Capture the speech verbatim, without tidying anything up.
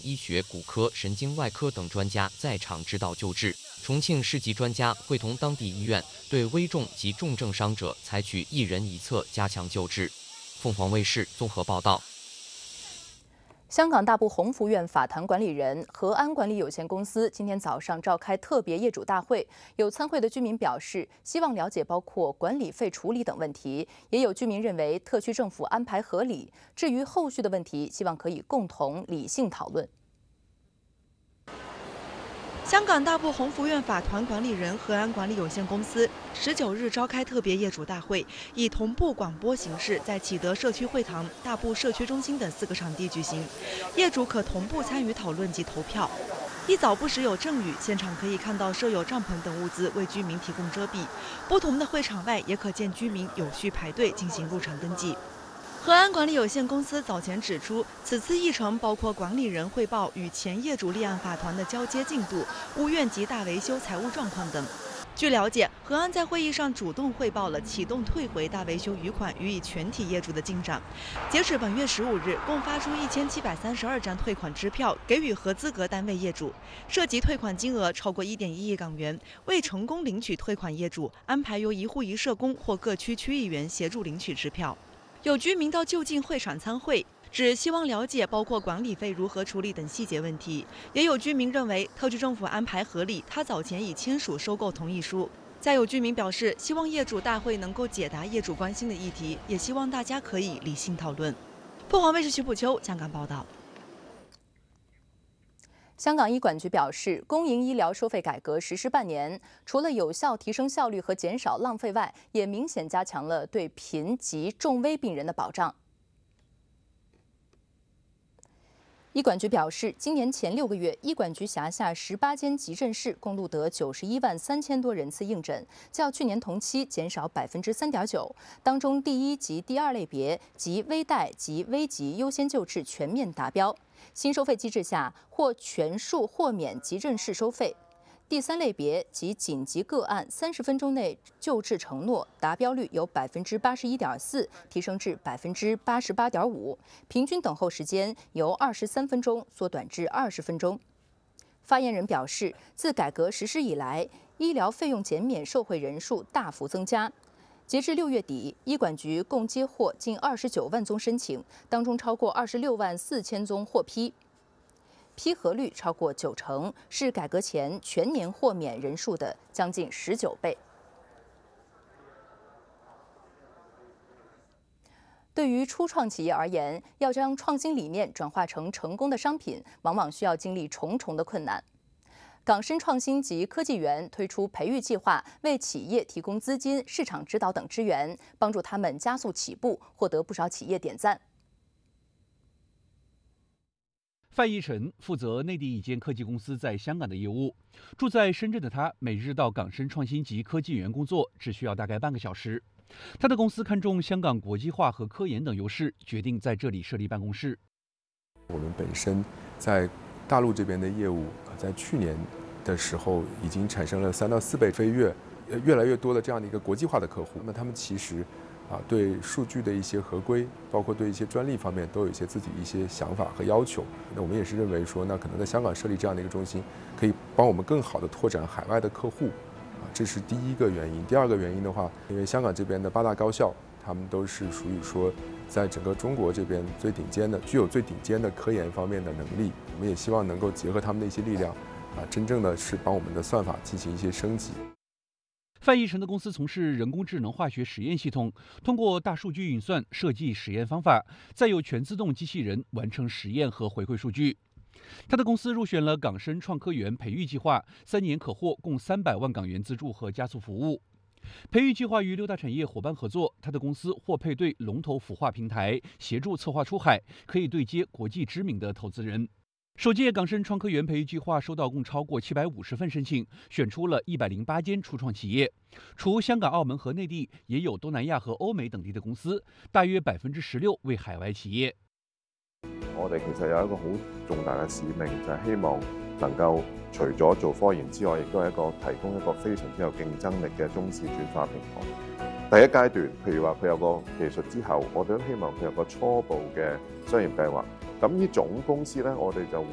医学、骨科、神经外科等专家在场指导救治。重庆市级专家会同当地医院对危重及重症伤者采取一人一策加强救治。凤凰卫视综合报道。 香港大埔鸿福苑法团管理人和安管理有限公司今天早上召开特别业主大会，有参会的居民表示，希望了解包括管理费处理等问题，也有居民认为特区政府安排合理。至于后续的问题，希望可以共同理性讨论。 香港大埔鸿福苑法团管理人和安管理有限公司十九日召开特别业主大会，以同步广播形式在启德社区会堂、大埔社区中心等四个场地举行，业主可同步参与讨论及投票。一早不时有阵雨，现场可以看到设有帐篷等物资为居民提供遮蔽。不同的会场外也可见居民有序排队进行入场登记。 和安管理有限公司早前指出，此次议程包括管理人汇报与前业主立案法团的交接进度、屋苑及大维修财务状况等。据了解，和安在会议上主动汇报了启动退回大维修余款予以全体业主的进展。截止本月十五日，共发出一千七百三十二张退款支票给予合资格单位业主，涉及退款金额超过一点一亿港元。未成功领取退款业主，安排由一户一社工或各区区议员协助领取支票。 有居民到就近会场参会，只希望了解包括管理费如何处理等细节问题。也有居民认为特区政府安排合理，他早前已签署收购同意书。再有居民表示，希望业主大会能够解答业主关心的议题，也希望大家可以理性讨论。凤凰卫视徐普秋香港报道。 香港医管局表示，公营医疗收费改革实施半年，除了有效提升效率和减少浪费外，也明显加强了对贫疾重危病人的保障。医管局表示，今年前六个月，医管局辖下十八间急诊室共录得九十一万三千多人次应诊，较去年同期减少百分之三点九。当中，第一及第二类别及危殆及危急优先救治全面达标。 新收费机制下，或全数豁免急诊室收费。第三类别及紧急个案三十分钟内救治承诺达标率由百分之八十一点四提升至百分之八十八点五，平均等候时间由二十三分钟缩短至二十分钟。发言人表示，自改革实施以来，医疗费用减免受惠人数大幅增加。 截至六月底，医管局共接获近二十九万宗申请，当中超过二十六万四千宗获批，批核率超过九成，是改革前全年豁免人数的将近十九倍。对于初创企业而言，要将创新理念转化成成功的商品，往往需要经历重重的困难。 港深创新及科技园推出培育计划，为企业提供资金、市场指导等支援，帮助他们加速起步，获得不少企业点赞。 范逸臣负责内地一间科技公司在香港的业务。住在深圳的他，每日到港深创新及科技园工作，只需要大概半个小时。他的公司看重香港国际化和科研等优势，决定在这里设立办公室。 我们本身在 大陆这边的业务，在去年的时候已经产生了三到四倍飞跃，呃，越来越多的这样的一个国际化的客户。那他们其实啊，对数据的一些合规，包括对一些专利方面，都有一些自己一些想法和要求。那我们也是认为说，那可能在香港设立这样的一个中心，可以帮我们更好的拓展海外的客户，啊，这是第一个原因。第二个原因的话，因为香港这边的八大高校，他们都是属于说， 在整个中国这边最顶尖的、具有最顶尖的科研方面的能力，我们也希望能够结合他们的一些力量，啊，真正的是帮我们的算法进行一些升级。 范逸臣的公司从事人工智能化学实验系统，通过大数据运算设计实验方法，再由全自动机器人完成实验和回馈数据。他的公司入选了港深创科园培育计划，三年可获共三百万港元资助和加速服务。 培育计划与六大产业伙伴合作，他的公司或配对龙头孵化平台，协助策划出海，可以对接国际知名的投资人。首届港深创科园培育计划收到共超过七百五十份申请，选出了一百零八间初创企业，除香港、澳门和内地，也有东南亚和欧美等地的公司，大约百分之十六为海外企业。 我哋其實有一個好重大嘅使命，就係希望能夠 除咗做科研之外，亦都係一個提供一個非常之有競爭力嘅中試轉化平台。第一階段，譬如話佢有個技術之後，我哋都希望佢有個初步嘅商業計劃。咁呢種公司咧，我哋就會